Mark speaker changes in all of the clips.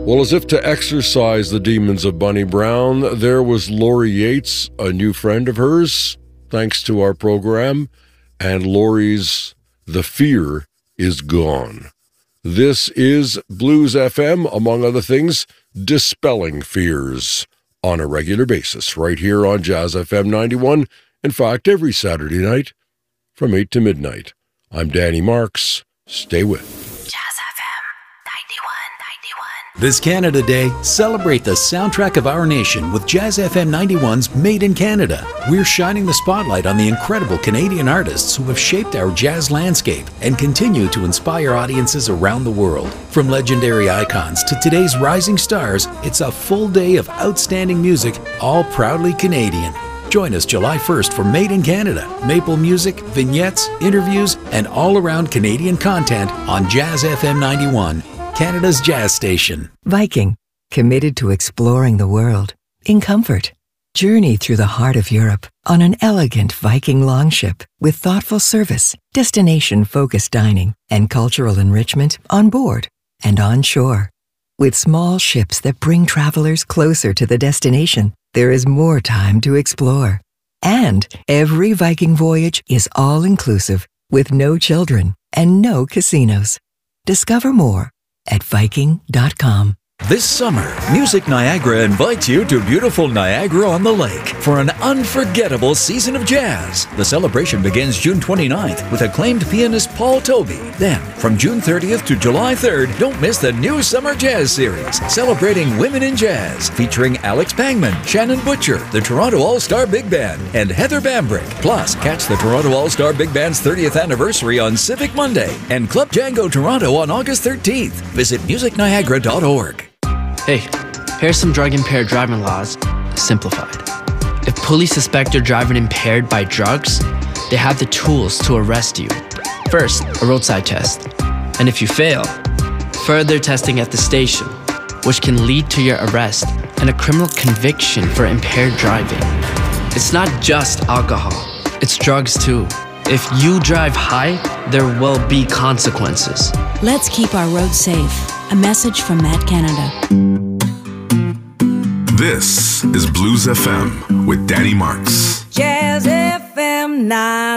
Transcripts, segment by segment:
Speaker 1: Well, as if to exorcise the demons of Bunny Brown, there was Lori Yates, a new friend of hers, thanks to our program, and Lori's The Fear Is Gone. This is Blues FM, among other things, dispelling fears on a regular basis, right here on Jazz FM 91. In fact, every Saturday night from 8 to midnight. I'm Danny Marks. Stay with.
Speaker 2: This Canada Day, celebrate the soundtrack of our nation with Jazz FM 91's Made in Canada. We're shining the spotlight on the incredible Canadian artists who have shaped our jazz landscape and continue to inspire audiences around the world. From legendary icons to today's rising stars, it's a full day of outstanding music, all proudly Canadian. Join us July 1st for Made in Canada, maple music, vignettes, interviews, and all-around Canadian content on Jazz FM 91. Canada's jazz station.
Speaker 3: Viking, committed to exploring the world in comfort. Journey through the heart of Europe on an elegant Viking longship with thoughtful service, destination-focused dining, and cultural enrichment on board and on shore. With small ships that bring travelers closer to the destination, there is more time to explore. And every Viking voyage is all-inclusive with no children and no casinos. Discover more at Viking.com.
Speaker 2: This summer, Music Niagara invites you to beautiful Niagara-on-the-Lake for an unforgettable season of jazz. The celebration begins June 29th with acclaimed pianist Paul Toby. Then, from June 30th to July 3rd, don't miss the new Summer Jazz Series, celebrating women in jazz, featuring Alex Pangman, Shannon Butcher, the Toronto All-Star Big Band, and Heather Bambrick. Plus, catch the Toronto All-Star Big Band's 30th anniversary on Civic Monday and Club Django Toronto on August 13th. Visit musicniagara.org.
Speaker 4: Hey, here's some drug-impaired driving laws, simplified. If police suspect you're driving impaired by drugs, they have the tools to arrest you. First, a roadside test. And if you fail, further testing at the station, which can lead to your arrest and a criminal conviction for impaired driving. It's not just alcohol, it's drugs too. If you drive high, there will be consequences.
Speaker 5: Let's keep our roads safe. A message from Matt Canada.
Speaker 6: This is Blues FM with Danny Marks.
Speaker 7: Jazz FM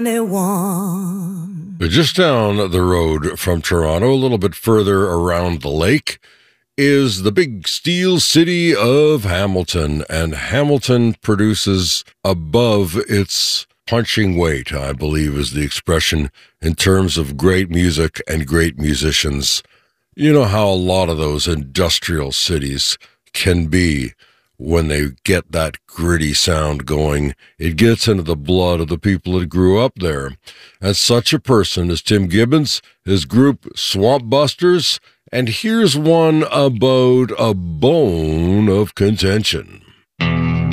Speaker 7: 91.
Speaker 1: Just down the road from Toronto, a little bit further around the lake, is the big steel city of Hamilton. And Hamilton produces above its punching weight, I believe is the expression, in terms of great music and great musicians. You know how a lot of those industrial cities can be when they get that gritty sound going. It gets into the blood of the people that grew up there. And such a person is Tim Gibbons, his group Swamp Busters, and here's one about a bone of contention.